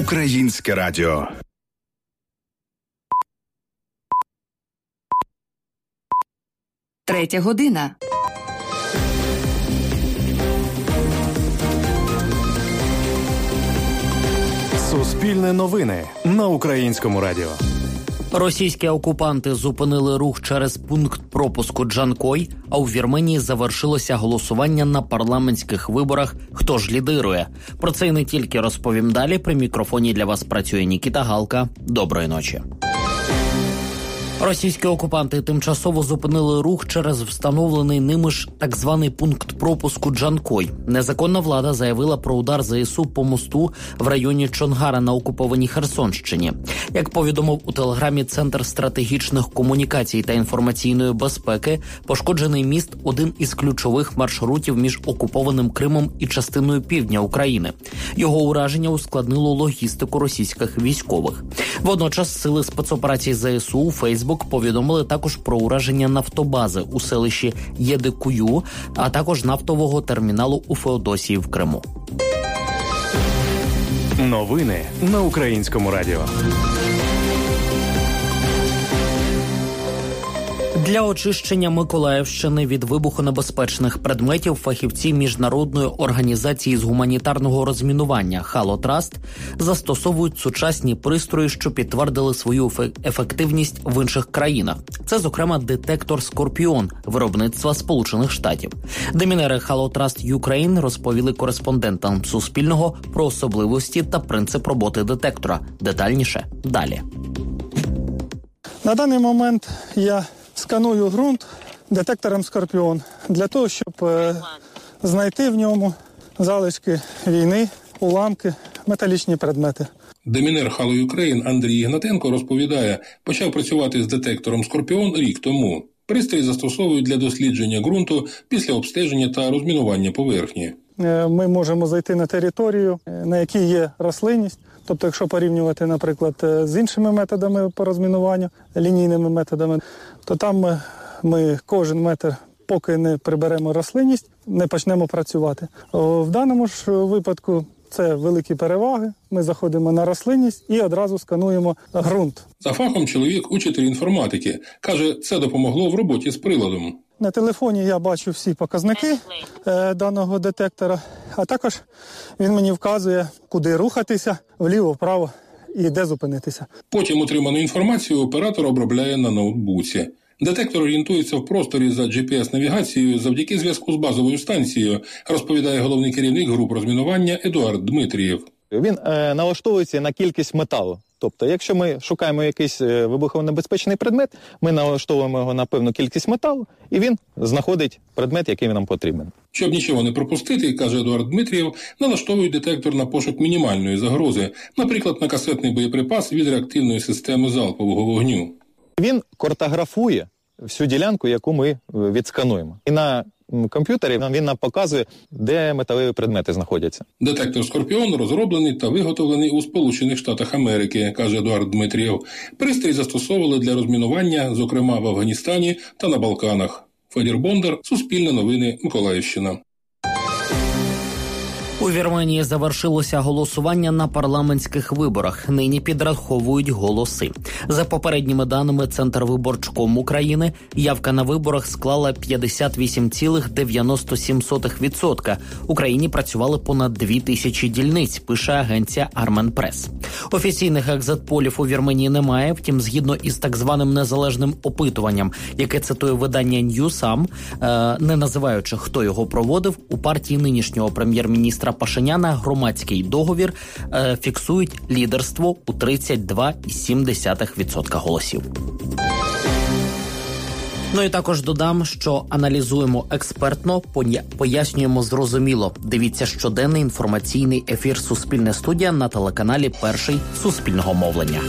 Українське радіо. Третя година. Суспільне новини на Українському радіо. Російські окупанти зупинили рух через пункт пропуску Джанкой, а у Вірменії завершилося голосування на парламентських виборах «Хто ж лідирує?». Про це і не тільки розповім далі. При мікрофоні для вас працює Нікіта Галка. Доброї ночі. Російські окупанти тимчасово зупинили рух через встановлений ними ж так званий пункт пропуску Джанкой. Незаконна влада заявила про удар ЗСУ по мосту в районі Чонгара на окупованій Херсонщині. Як повідомив у телеграмі Центр стратегічних комунікацій та інформаційної безпеки, пошкоджений міст – один із ключових маршрутів між окупованим Кримом і частиною півдня України. Його ураження ускладнило логістику російських військових. Водночас сили спецоперацій ЗСУ у Фейсбук повідомили також про ураження нафтобази у селищі Єдикую, а також нафтового терміналу у Феодосії в Криму. Новини на Українському радіо. Для очищення Миколаївщини від вибухонебезпечних предметів фахівці Міжнародної організації з гуманітарного розмінування «Халотраст» застосовують сучасні пристрої, що підтвердили свою ефективність в інших країнах. Це, зокрема, детектор «Скорпіон» виробництва Сполучених Штатів. Демінери «Халотраст Юкрейн» розповіли кореспондентам Суспільного про особливості та принцип роботи детектора. Детальніше далі. На даний момент я сканую ґрунт детектором «Скорпіон» для того, щоб знайти в ньому залишки війни, уламки, металічні предмети. Демінер «Хало Юкрейн» Андрій Ігнатенко розповідає, почав працювати з детектором «Скорпіон» рік тому. Пристрій застосовують для дослідження ґрунту після обстеження та розмінування поверхні. Ми можемо зайти на територію, на якій є рослинність. Тобто, якщо порівнювати, наприклад, з іншими методами по розмінуванню, лінійними методами, то там ми кожен метр, поки не приберемо рослинність, не почнемо працювати. В даному ж випадку це великі переваги. Ми заходимо на рослинність і одразу скануємо ґрунт. За фахом чоловік учитель інформатики. Каже, це допомогло в роботі з приладом. На телефоні я бачу всі показники даного детектора, а також він мені вказує, куди рухатися, вліво, вправо і де зупинитися. Потім отриману інформацію оператор обробляє на ноутбуці. Детектор орієнтується в просторі за GPS-навігацією завдяки зв'язку з базовою станцією, розповідає головний керівник груп розмінування Едуард Дмитрієв. Він налаштовується на кількість металу. Тобто, якщо ми шукаємо якийсь вибухонебезпечний предмет, ми налаштовуємо його на певну кількість металу, і він знаходить предмет, який нам потрібен. Щоб нічого не пропустити, каже Едуард Дмитрієв, налаштовують детектор на пошук мінімальної загрози, наприклад, на касетний боєприпас від реактивної системи залпового вогню. Він картографує всю ділянку, яку ми відскануємо. І на комп'ютері він нам показує, де металеві предмети знаходяться. Детектор «Скорпіон» розроблений та виготовлений у Сполучених Штатах Америки, каже Едуард Дмитрієв. Пристрій застосовували для розмінування, зокрема в Афганістані та на Балканах. Федір Бондар, Суспільне новини, Миколаївщина. У Вірменії завершилося голосування на парламентських виборах. Нині підраховують голоси. За попередніми даними Центрвиборчком України, явка на виборах склала 58,97%. В Україні працювали понад 2000 дільниць, пише агенція Арменпрес. Офіційних екзит-полів у Вірменії немає, втім, згідно із так званим незалежним опитуванням, яке цитує видання Ньюсам, не називаючи, хто його проводив, у партії нинішнього прем'єр-міністра Пашиняна громадський договір фіксують лідерство у 32,7% голосів. Ну і також додам, що аналізуємо експертно, пояснюємо зрозуміло. Дивіться щоденний інформаційний ефір «Суспільне студія» на телеканалі «Перший» Суспільного мовлення.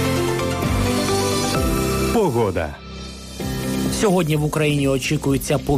Погода. Сьогодні в Україні очікується